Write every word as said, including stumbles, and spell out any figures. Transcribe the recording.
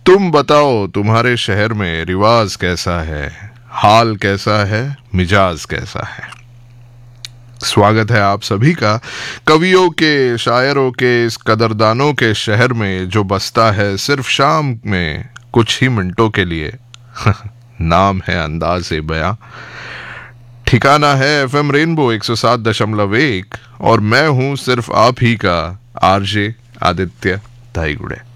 तुम बताओ तुम्हारे शहर में रिवाज कैसा है, हाल कैसा है, मिजाज कैसा है। स्वागत है आप सभी का कवियों के, शायरों के, इस कदरदानों के शहर में जो बसता है सिर्फ शाम में कुछ ही मिनटों के लिए। नाम है अंदाज़े बयां, ठिकाना है एफएम रेनबो एक सौ सात दशमलव एक और मैं हूं सिर्फ आप ही का आरजे आदित्य धाईगुड़े।